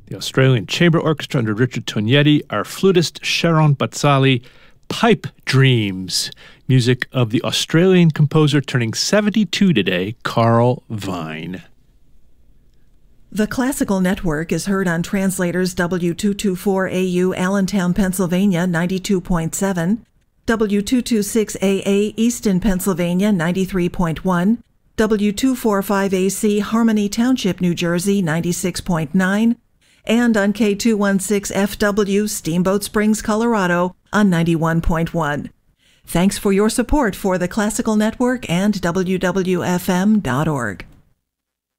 The Australian Chamber Orchestra under Richard Tognetti, our flutist Sharon Bazzali, Pipe Dreams, music of the Australian composer turning 72 today, Carl Vine. The Classical Network is heard on Translators W224AU Allentown, Pennsylvania 92.7, W226AA Easton, Pennsylvania 93.1, W245AC Harmony Township, New Jersey 96.9, and on K216FW Steamboat Springs, Colorado on 91.1. Thanks for your support for the Classical Network and WWFM.org.